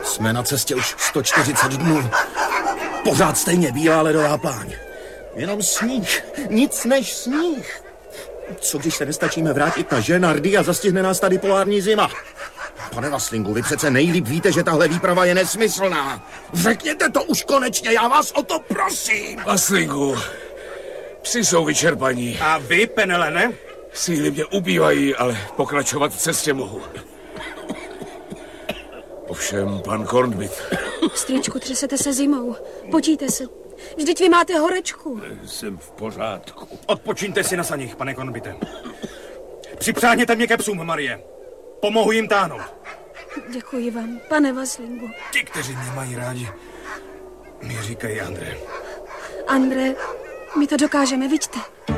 Jsme na cestě už 140 dnů. Pořád stejně bílá ledová pláň. Jenom sníh, nic než sníh. Co když se nestačíme vrátit na Ženardy a zastihne nás tady polární zima? Pane Vaslingu, vy přece nejlíp víte, že tahle výprava je nesmyslná. Řekněte to už konečně, já vás o to prosím. Vaslingu, psi jsou vyčerpaní. A vy, Penelene? Síly mě ubývají, ale pokračovat v cestě mohu. Ovšem, pan Kornbit. Strýčku, třesete se zimou. Potíte se. Vždyť vy máte horečku. Jsem v pořádku. Odpočíňte si na saních, pane Kornbite. Připřáhněte mě ke psům, Marie. Pomohu jim táhnout. Děkuji vám, pane Vaslingu. Ti, kteří mě mají rádi, mi říkají André. André, my to dokážeme, vidíte.